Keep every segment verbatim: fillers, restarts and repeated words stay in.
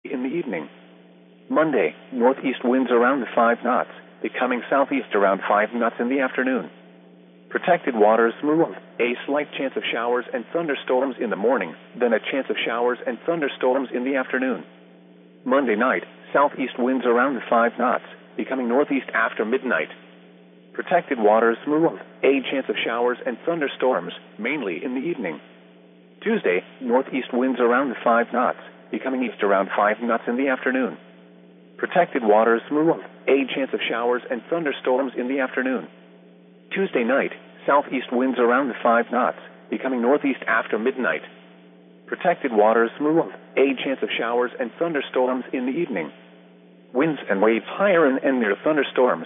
in the evening. Monday, northeast winds around five knots, becoming southeast around five knots in the afternoon. Protected waters smooth, a slight chance of showers and thunderstorms in the morning, then a chance of showers and thunderstorms in the afternoon. Monday night, southeast winds around five knots, becoming northeast after midnight. Protected waters smooth, a chance of showers and thunderstorms, mainly in the evening. Tuesday, northeast winds around five knots, becoming east around five knots in the afternoon. Protected waters smooth, a chance of showers and thunderstorms in the afternoon. Tuesday night, southeast winds around five knots, becoming northeast after midnight. Protected waters smooth, a chance of showers and thunderstorms in the evening. Winds and waves higher and, and near thunderstorms.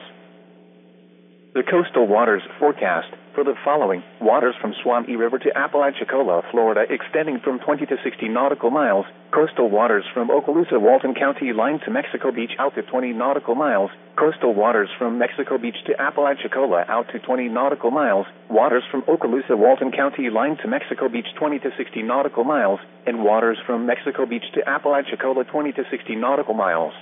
The coastal waters forecast for the following: waters from Suwannee River to Apalachicola, Florida, extending from twenty to sixty nautical miles. Coastal waters from Okaloosa, Walton County line to Mexico Beach out to twenty nautical miles. Coastal waters from Mexico Beach to Apalachicola out to twenty nautical miles. Waters from Okaloosa, Walton County line to Mexico Beach twenty to sixty nautical miles. And waters from Mexico Beach to Apalachicola twenty to sixty nautical miles.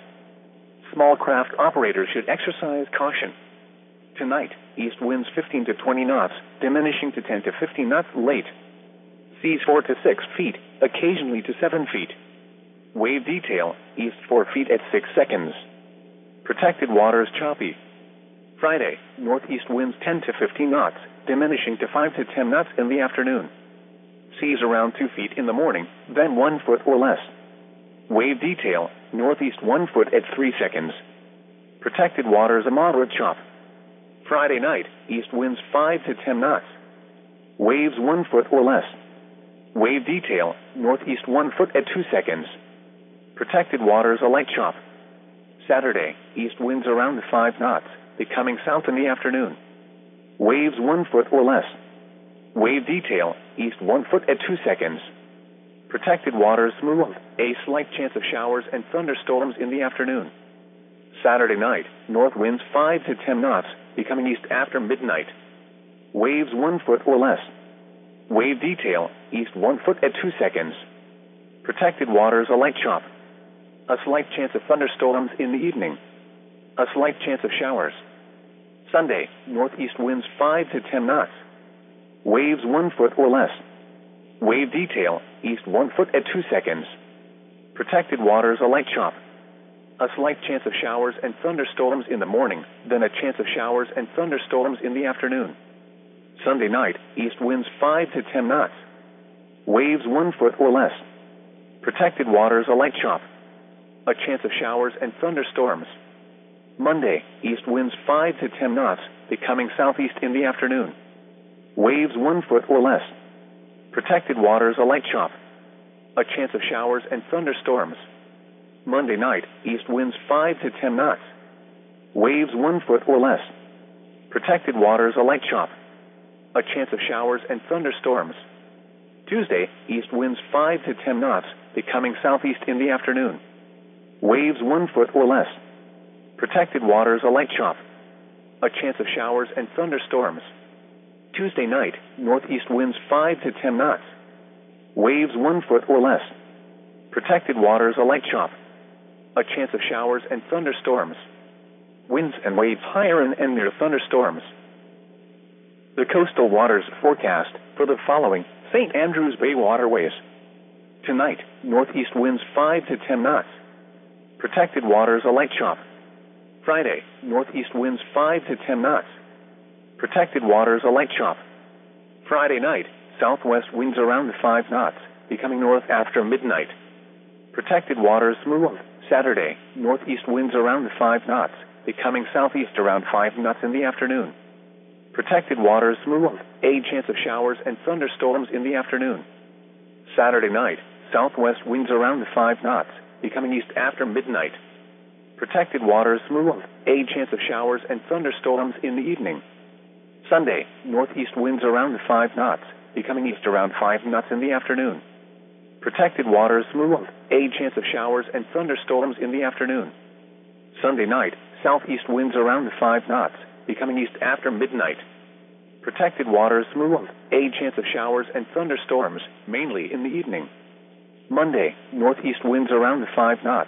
Small craft operators should exercise caution. Tonight, east winds fifteen to twenty knots, diminishing to ten to fifteen knots late. Seas four to six feet, occasionally to seven feet. Wave detail, east four feet at six seconds. Protected waters choppy. Friday, northeast winds ten to fifteen knots, diminishing to five to ten knots in the afternoon. Seas around two feet in the morning, then one foot or less. Wave detail, northeast one foot at three seconds. Protected waters a moderate chop. Friday night, east winds five to ten knots. Waves one foot or less. Wave detail, northeast one foot at two seconds. Protected waters a light chop. Saturday, east winds around five knots, becoming south in the afternoon. Waves one foot or less. Wave detail, east one foot at two seconds. Protected waters smooth, a slight chance of showers and thunderstorms in the afternoon. Saturday night, north winds five to ten knots, becoming east after midnight. Waves one foot or less. Wave detail, east one foot at two seconds. Protected waters a light chop. A slight chance of thunderstorms in the evening. A slight chance of showers. Sunday, northeast winds five to ten knots. Waves one foot or less. Wave detail, east one foot at two seconds. Protected waters a light chop. A slight chance of showers and thunderstorms in the morning, then a chance of showers and thunderstorms in the afternoon. Sunday night, east winds five to ten knots. Waves one foot or less. Protected waters a light chop. A chance of showers and thunderstorms. Monday, east winds five to ten knots, becoming southeast in the afternoon. Waves one foot or less. Protected waters a light chop. A chance of showers and thunderstorms. Monday night, east winds five to ten knots. Waves one foot or less. Protected waters a light chop. A chance of showers and thunderstorms. Tuesday, east winds five to ten knots, becoming southeast in the afternoon. Waves one foot or less. Protected waters a light chop. A chance of showers and thunderstorms. Tuesday night, northeast winds five to ten knots. Waves one foot or less. Protected waters a light chop. A chance of showers and thunderstorms. Winds and waves higher and, and near thunderstorms. The coastal waters forecast for the following: Saint Andrews Bay waterways. Tonight, northeast winds five to ten knots. Protected waters a light chop. Friday, northeast winds five to ten knots. Protected waters a light chop. Friday night, southwest winds around five knots, becoming north after midnight. Protected waters smooth. Saturday, northeast winds around five knots, becoming southeast around five knots in the afternoon. Protected waters smooth, a chance of showers and thunderstorms in the afternoon. Saturday night, southwest winds around five knots, becoming east after midnight. Protected waters smooth, a chance of showers and thunderstorms in the evening. Sunday, northeast winds around five knots, becoming east around five knots in the afternoon. Protected waters smooth, a chance of showers and thunderstorms in the afternoon. Sunday night, southeast winds around five knots, becoming east after midnight. Protected waters smooth, a chance of showers and thunderstorms, mainly in the evening. Monday, northeast winds around five knots,